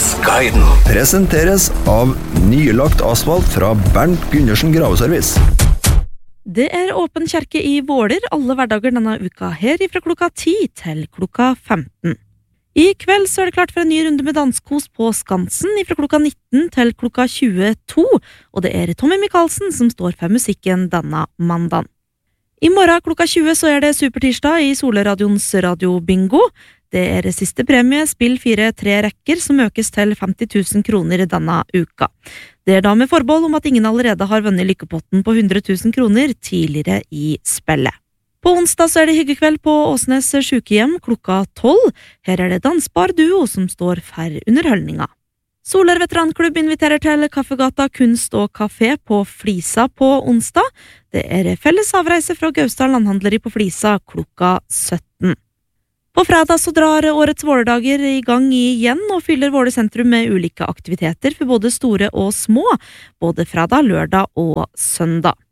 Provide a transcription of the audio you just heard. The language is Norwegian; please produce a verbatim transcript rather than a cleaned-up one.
Serviceguiden presenteres av nylagt asfalt fra Bernt Gundersen Graveservice. Det er åpen kjerke i Våler alle hverdager denne uka her fra klokka ti til klokka femten. I kveld så er det klart for en ny runde med danskos på Skansen fra klokka nitten til klokka tjueto, og det er Tommy Michaelsen som står for musikken denne mandagen. I morgen klokka tjue så er det supertirsdag i Soleradions radiobingo. Det er siste premie, spill fire tre rekker, som økes til femti tusen kroner denne uka. Det er da med forbehold om at ingen allerede har vunnet lykkepotten på hundre tusen kroner tidligere i spillet. På onsdag så er det hyggekveld på Åsnes sykehjem klokka tolv. Her er det dansbar duo som står for underholdninga. Soler veteranklubb inviterer til Kaffegata kunst og kafé på Flisa på onsdag. Det er felles avreise fra Gaustad landhandleri på Flisa klokka sytten. På fredag så drar årets vårdager i gang igjen og fyller Våler sentrum med ulike aktiviteter for både store og små, både fredag, lørdag og søndag.